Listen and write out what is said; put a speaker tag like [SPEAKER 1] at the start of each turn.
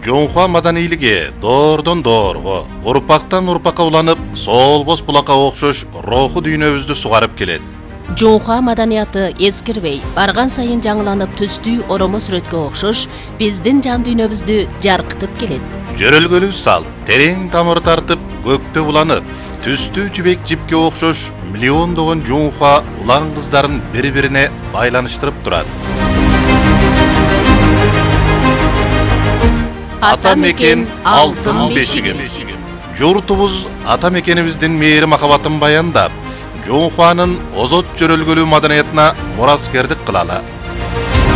[SPEAKER 1] Жонхуа маданийлиги доордон доорго, урпактан урпакка уланып, солбос булакка окшош руху дүйнөбүздү сугарып келет.
[SPEAKER 2] Жонхуа маданияты эскирбей, барган сайын жаңыланып түстүү оромо сүрөткө окшош биздин жан дүйнөбүздү жаркытып келет.
[SPEAKER 1] Жөрөлгөлүү салт, терең тамыр тартып, көктө буланып, түстүү жибек жипке окшош миллиондогон жонхуа улан кыздарын бири-бирине байланыштырып турат. Ата мекен алтын бешигimiz. Журтубуз ата мекенибиздин мээри махабатын баяндап, Жонхуанын озот жөрөлгөлүү маданиятына мураскердик кылалы.